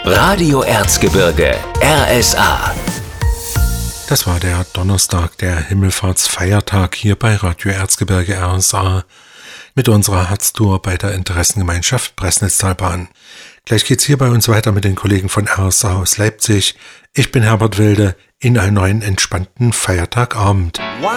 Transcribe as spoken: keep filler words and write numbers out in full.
Radio Erzgebirge, R S A. Das war der Donnerstag, der Himmelfahrtsfeiertag hier bei Radio Erzgebirge R S A mit unserer Harztour bei der Interessengemeinschaft Pressnitztalbahn. Gleich geht's hier bei uns weiter mit den Kollegen von R S A aus Leipzig. Ich bin Herbert Wilde in einen neuen entspannten Feiertagabend.